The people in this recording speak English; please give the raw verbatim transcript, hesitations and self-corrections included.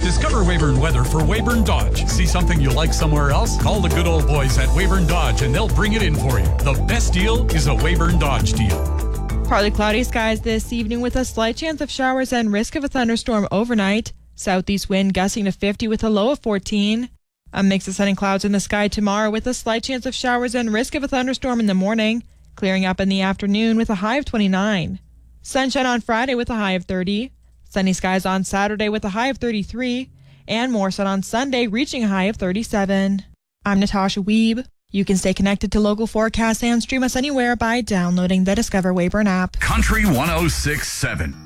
Discover Weyburn weather for Weyburn Dodge. See something you like somewhere else? Call the good old boys at Weyburn Dodge and they'll bring it in for you. The best deal is a Weyburn Dodge deal. Partly cloudy skies this evening with a slight chance of showers and risk of a thunderstorm overnight. Southeast wind gusting to fifty with a low of fourteen. A mix of sun and clouds in the sky tomorrow with a slight chance of showers and risk of a thunderstorm in the morning. Clearing up in the afternoon with a high of twenty-nine. Sunshine on Friday with a high of thirty. Sunny skies on Saturday with a high of thirty-three. And more sun on Sunday reaching a high of thirty-seven. I'm Natasha Wiebe. You can stay connected to local forecasts and stream us anywhere by downloading the Discover Weyburn app. Country one oh six point seven.